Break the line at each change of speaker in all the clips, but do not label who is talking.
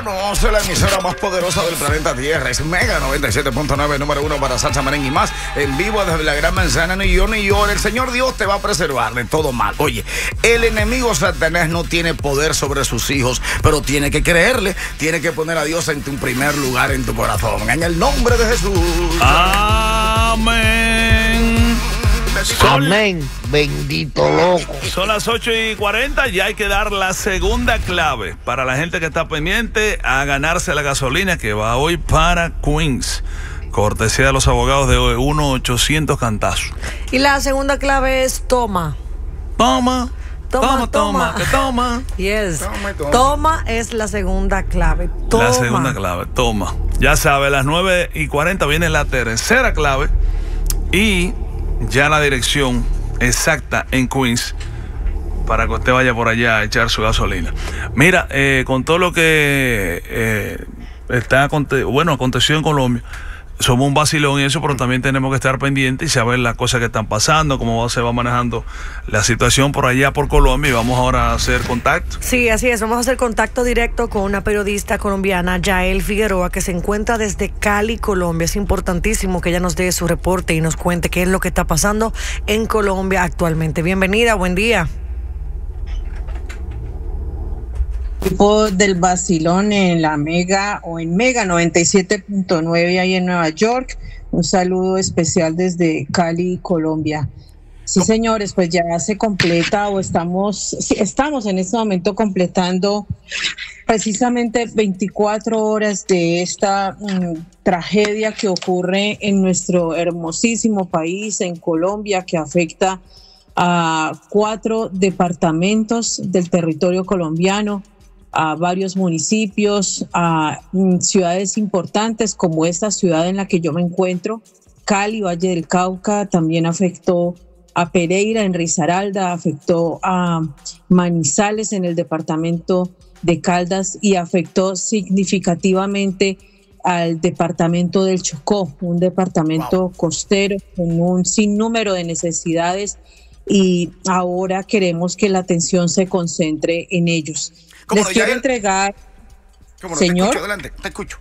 Conoce la emisora más poderosa del planeta Tierra. Es Mega 97.9, número 1 para salsa, merengue y más. En vivo desde la Gran Manzana, New York, New York. El Señor Dios te va a preservar de todo mal. Oye, el enemigo Satanás no tiene poder sobre sus hijos, pero tiene que creerle. Tiene que poner a Dios en tu primer lugar en tu corazón. En el nombre de Jesús.
Amén.
Amén, bendito loco.
Son las 8:40, ya hay que dar la segunda clave para la gente que está pendiente a ganarse la gasolina que va hoy para Queens. Cortesía de los abogados de 1-800 Cantazo.
Y la segunda clave es toma.
Toma.
Yes. Toma es la segunda clave. Toma.
La segunda clave, toma. Ya sabe, a las 9:40 viene la tercera clave y ya la dirección exacta en Queens para que usted vaya por allá a echar su gasolina. Mira, con todo lo que aconteció en Colombia, somos un vacilón y eso, pero también tenemos que estar pendientes y saber las cosas que están pasando, cómo se va manejando la situación por allá por Colombia, y vamos ahora a hacer contacto.
Sí, así es, vamos a hacer contacto directo con una periodista colombiana, Yael Figueroa, que se encuentra desde Cali, Colombia. Es importantísimo que ella nos dé su reporte y nos cuente qué es lo que está pasando en Colombia actualmente. Bienvenida, buen día.
Equipo del vacilón en la Mega o en Mega 97.9 ahí en Nueva York. Un saludo especial desde Cali, Colombia. Sí, señores, pues ya se completa o estamos en este momento completando precisamente 24 horas de esta tragedia que ocurre en nuestro hermosísimo país, en Colombia, que afecta a 4 departamentos del territorio colombiano, a varios municipios, a ciudades importantes como esta ciudad en la que yo me encuentro, Cali, Valle del Cauca. También afectó a Pereira en Risaralda, afectó a Manizales en el departamento de Caldas y afectó significativamente al departamento del Chocó, un departamento costero con un sinnúmero de necesidades, y ahora queremos que la atención se concentre en ellos. Les quiero entregar, señor.
Te escucho, adelante, te escucho.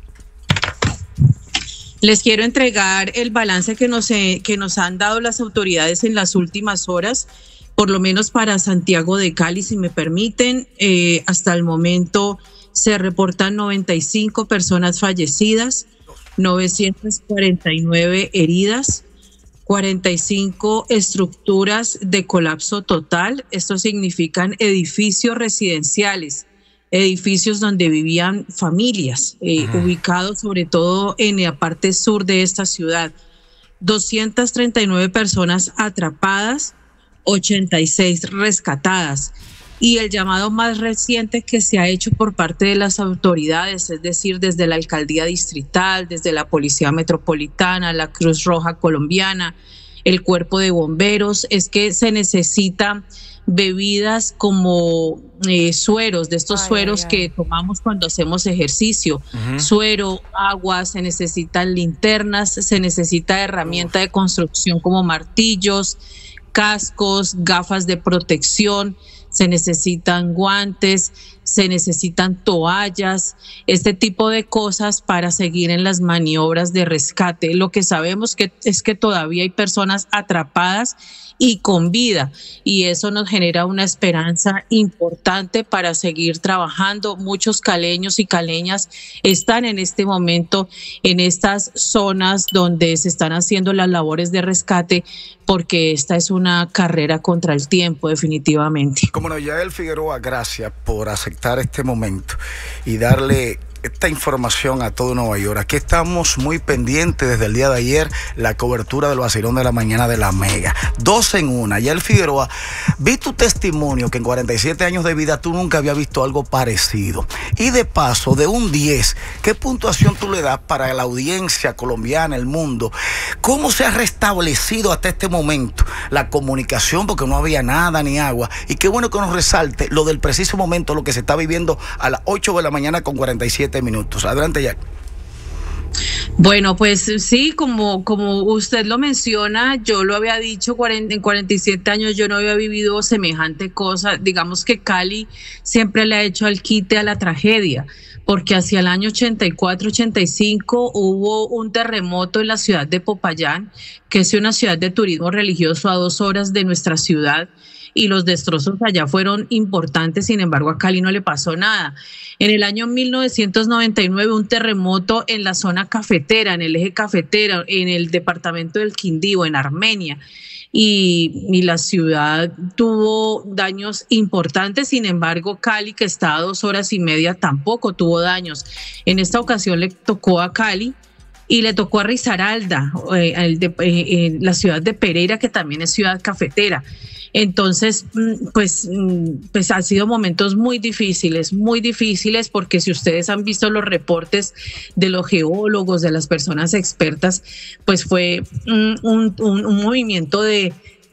Les quiero entregar el balance que nos han dado las autoridades en las últimas horas, por lo menos para Santiago de Cali, si me permiten. Hasta el momento se reportan 95 personas fallecidas, 949 heridas, 45 estructuras de colapso total. Esto significan edificios residenciales, edificios donde vivían familias, ubicados sobre todo en la parte sur de esta ciudad. 239 personas atrapadas, 86 rescatadas. Y el llamado más reciente que se ha hecho por parte de las autoridades, es decir, desde la alcaldía distrital, desde la policía metropolitana, la Cruz Roja colombiana, el cuerpo de bomberos, es que se necesita bebidas como sueros, de estos sueros que tomamos cuando hacemos ejercicio, suero, agua, se necesitan linternas, se necesita herramienta de construcción como martillos, cascos, gafas de protección, se necesitan guantes, se necesitan toallas, este tipo de cosas para seguir en las maniobras de rescate. Lo que sabemos es que todavía hay personas atrapadas y con vida, y eso nos genera una esperanza importante para seguir trabajando. Muchos caleños y caleñas están en este momento en estas zonas donde se están haciendo las labores de rescate, porque esta es una carrera contra el tiempo, definitivamente.
Como no, Yael Figueroa, gracias por aceptar este momento y darle esta información a todo Nueva York. Aquí estamos muy pendientes desde el día de ayer, la cobertura del vacilón de la mañana de la Mega. 2 en 1. Yael Figueroa, vi tu testimonio que en 47 años de vida tú nunca habías visto algo parecido. Y de paso, de un 10, ¿qué puntuación tú le das para la audiencia colombiana, el mundo? ¿Cómo se ha restablecido hasta este momento la comunicación? Porque no había nada ni agua. Y qué bueno que nos resalte lo del preciso momento, lo que se está viviendo a las 8 de la mañana con 47 minutos. Adelante, Jack.
Bueno, pues sí, como usted lo menciona, yo lo había dicho, en 47 años yo no había vivido semejante cosa. Digamos que Cali siempre le ha hecho al quite a la tragedia, porque hacia el año 84-85 hubo un terremoto en la ciudad de Popayán, que es una ciudad de turismo religioso a 2 horas de nuestra ciudad, y los destrozos allá fueron importantes. Sin embargo, a Cali no le pasó nada. En el año 1999, un terremoto en la zona cafetera, en el eje cafetero, en el departamento del Quindío, en Armenia, y la ciudad tuvo daños importantes. Sin embargo, Cali, que está a 2 horas y media, tampoco tuvo daños. En esta ocasión le tocó a Cali y le tocó a Risaralda, la ciudad de Pereira, que también es ciudad cafetera. Entonces, pues han sido momentos muy difíciles, porque si ustedes han visto los reportes de los geólogos, de las personas expertas, pues fue un movimiento de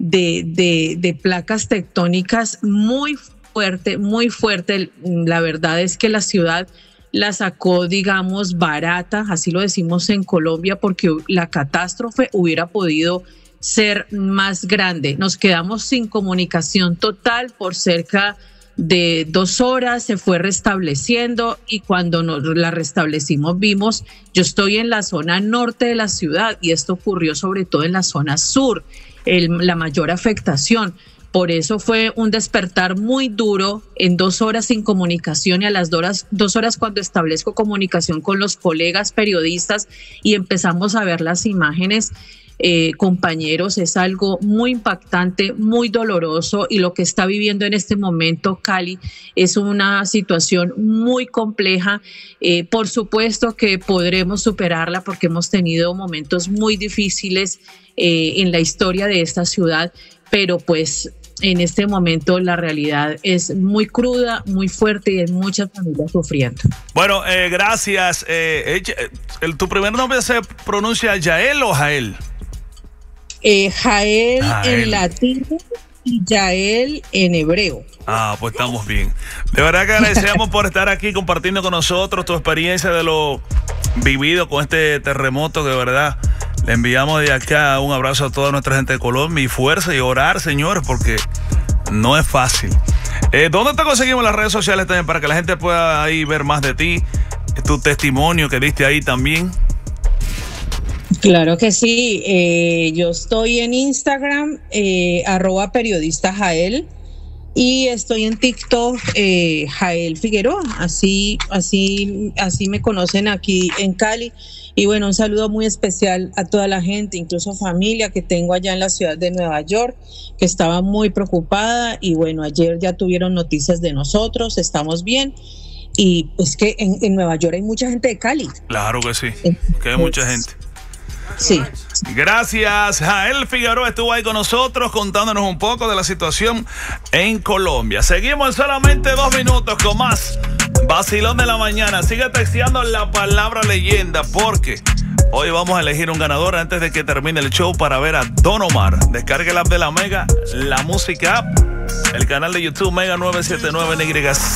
placas tectónicas muy fuerte, muy fuerte. La verdad es que la ciudad la sacó, digamos, barata, así lo decimos en Colombia, porque la catástrofe hubiera podido ser más grande. Nos quedamos sin comunicación total por cerca de 2 horas, se fue restableciendo, y cuando nos la restablecimos vimos, yo estoy en la zona norte de la ciudad y esto ocurrió sobre todo en la zona sur, la mayor afectación. Por eso fue un despertar muy duro, en 2 horas sin comunicación, y a las 2 horas cuando establezco comunicación con los colegas periodistas y empezamos a ver las imágenes, compañeros, es algo muy impactante, muy doloroso, y lo que está viviendo en este momento Cali es una situación muy compleja. Por supuesto que podremos superarla, porque hemos tenido momentos muy difíciles en la historia de esta ciudad, pero pues en este momento la realidad es muy cruda, muy fuerte, y hay muchas familias sufriendo.
Bueno, gracias. ¿Tu primer nombre se pronuncia Yael o Jael?
Jael en latín y Yael en hebreo.
Ah, pues estamos bien. De verdad que agradecemos por estar aquí compartiendo con nosotros tu experiencia de lo vivido con este terremoto. De verdad, le enviamos de acá un abrazo a toda nuestra gente de Colombia, y fuerza, y orar, señores, porque no es fácil. ¿Dónde te conseguimos las redes sociales también para que la gente pueda ahí ver más de ti, tu testimonio que diste ahí también?
Claro que sí, yo estoy en Instagram, @periodista Jael, y estoy en TikTok, Jael Figueroa, así me conocen aquí en Cali. Y bueno, un saludo muy especial a toda la gente, incluso familia que tengo allá en la ciudad de Nueva York, que estaba muy preocupada, y bueno, ayer ya tuvieron noticias de nosotros, estamos bien. Y pues que en Nueva York hay mucha gente de Cali.
Claro que sí, que hay mucha gente.
Sí.
Gracias. Jael Figueroa estuvo ahí con nosotros contándonos un poco de la situación en Colombia. Seguimos en solamente 2 minutos con más Vacilón de la Mañana. Sigue texteando la palabra leyenda, porque hoy vamos a elegir un ganador antes de que termine el show para ver a Don Omar. Descargue el app de la Mega, la música app, el canal de YouTube Mega 979 NY.